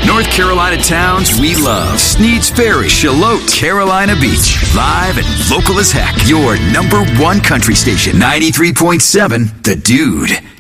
North Carolina towns we love. Sneed's Ferry, Shallotte, Carolina Beach. Live and local as heck. Your number one country station, 93.7 The Dude.